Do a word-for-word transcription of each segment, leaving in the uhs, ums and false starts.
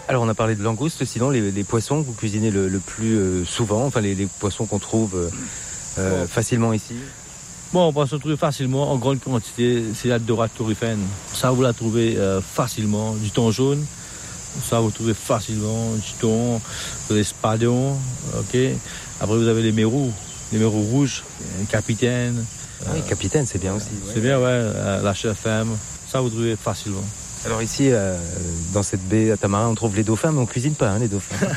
Alors on a parlé de langoustes, sinon les, les poissons que vous cuisinez le, le plus euh, souvent, enfin les, les poissons qu'on trouve euh, euh, bon. facilement ici. Bon, on peut se trouver facilement en grande quantité, c'est la dorade turrifène. Ça, vous la trouvez euh, facilement. Du thon jaune, ça, vous trouvez facilement. Du thon, des spadons, ok. Après, vous avez les mérous, les mérous rouges, les capitaines. Ah oui, capitaine, c'est bien aussi. C'est bien, ouais, euh, la chef femme, ça, vous trouvez facilement. Alors ici, euh, dans cette baie à Tamarin, on trouve les dauphins, mais on cuisine pas hein, les dauphins.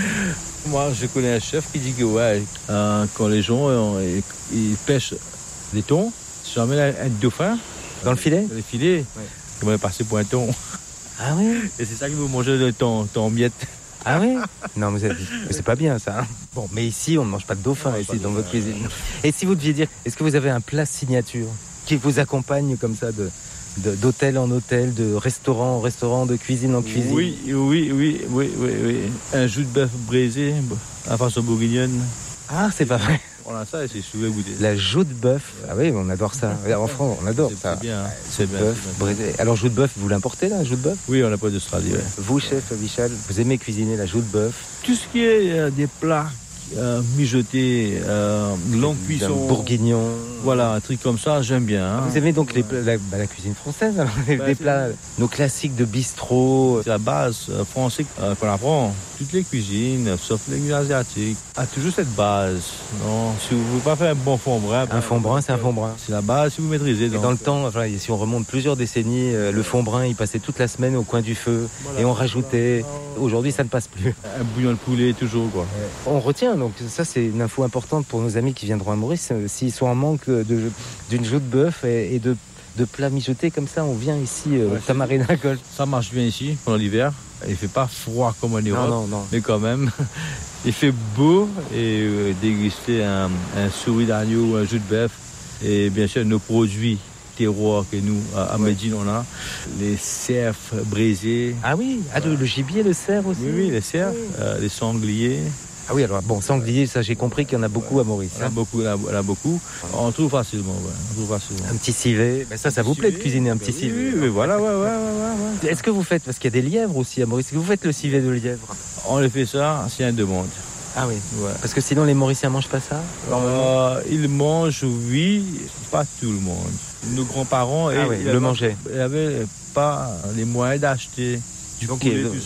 Moi, je connais un chef qui dit que ouais, euh, quand les gens euh, ils, ils pêchent des thons, si jamais un dauphin Dans le filet dans les filets, ouais. Ils vont passer pour un thon. Ah oui. Et c'est ça qu'ils vont manger le thon, thon en miettes. Ah oui. Non, mais c'est, mais c'est pas bien ça. Hein. Bon, mais ici, on ne mange pas de dauphin Non, ici pas dans de votre dauphin. cuisine. Et si vous deviez dire, est-ce que vous avez un plat signature qui vous accompagne comme ça de, de d'hôtel en hôtel, de restaurant en restaurant, de cuisine en cuisine? Oui, oui, oui, oui, oui, oui. Un jus de bœuf braisé à façon bourguignonne. Ah, c'est pas vrai. On a ça et c'est souvent goûté. La joue de bœuf. Ah oui, on adore ça. En France, on adore C'est, ça. c'est bien, hein. C'est bien. Bœuf, c'est bien. braisé. Alors, joue de bœuf, vous l'importez là, la joue de bœuf? Oui, on n'a pas d'Australie. Ouais. Vous, chef Vichal, vous aimez cuisiner la joue de bœuf? Tout ce qui est euh, des plats euh, mijotés, euh, longue cuisson, Bourguignon. voilà, un truc comme ça, j'aime bien. Hein. Vous aimez donc les, la, bah, la cuisine française, alors, les, Bah, les c'est- plats, nos classiques de bistrot. C'est la base euh, française euh, qu'on apprend. Toutes les cuisines, sauf les cuisines asiatiques, a toujours cette base. Non, si vous ne pouvez pas faire un bon fond brun, Un fond brun, c'est un fond brun. c'est la base si vous maîtrisez. Et donc. dans le temps, enfin, si on remonte plusieurs décennies, euh, le fond brun, il passait toute la semaine au coin du feu. Voilà. Et on rajoutait. Aujourd'hui, ça ne passe plus. Un bouillon de poulet toujours quoi. On retient, donc ça c'est une info importante pour nos amis qui viendront à Maurice. euh, S'ils sont en manque de, d'une joue de bœuf et, et de, de plats mijotés comme ça, on vient ici euh, Ouais, au Tamarina Golf. Ça marche bien ici pendant l'hiver. Il fait pas froid comme en Europe, Non, non, non. mais quand même, il fait beau et euh, déguster un, un souris d'agneau ou un jus de bœuf. Et bien sûr, nos produits terroirs que nous, à, à Ouais. Médine, on a. Les cerfs braisés. Ah oui, ah, le, le gibier, le cerf aussi. Oui, oui, les cerfs, euh, les sangliers. Ah oui, alors bon, sanglier, ça j'ai compris qu'il y en a beaucoup à Maurice. On a hein. beaucoup, on a, on a beaucoup. On trouve facilement, ouais. On trouve facilement. Un petit civet, ben ça, ça vous plaît de cuisiner un petit Oui, civet. oui, oui, voilà, ouais, ouais, ouais, ouais, ouais. Est-ce que vous faites, parce qu'il y a des lièvres aussi à Maurice, est-ce que vous faites le civet de lièvre? On les fait ça s'il y a une demande. Ah oui, Ouais. parce que sinon les Mauriciens mangent pas ça. Euh, ils mangent, oui, pas tout le monde. Nos grands-parents Ah oui, ils le avaient- mangeaient. ils n'avaient pas les moyens d'acheter du Donc, poulet, il- tout